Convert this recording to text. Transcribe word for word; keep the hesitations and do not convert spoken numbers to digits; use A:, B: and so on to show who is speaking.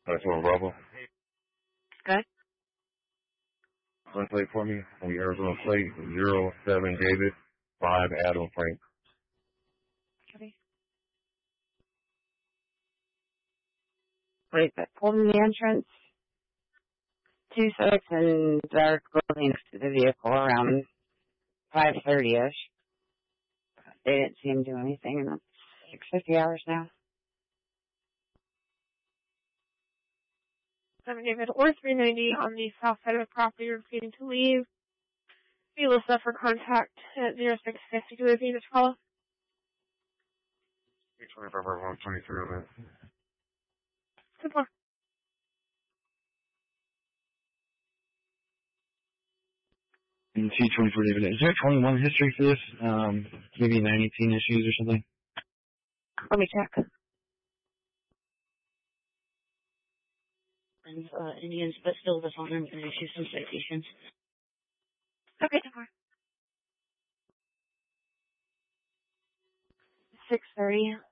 A: That's one Bravo.
B: Good.
A: One plate for me on the Arizona plate, zero seven David, five Adam Frank.
B: Okay. What is it? Pulled in the entrance. Two suspects in dark clothing next to the vehicle around five thirty-ish. They didn't see him do anything, and it's six fifty hours now.
C: seven David or three ninety on the south side of the property, refusing to leave. Be listed for contact at zero six fifty to the just call.
A: twenty-five by one twenty-three of it.
C: Good luck.
D: And T twenty-four David, is there twenty-one history for this? Um, maybe nine eighteen issues or something?
B: Let me check.
E: And uh, Indians, but still the phone, I'm going to issue some citations.
B: Okay, tomorrow. six thirty.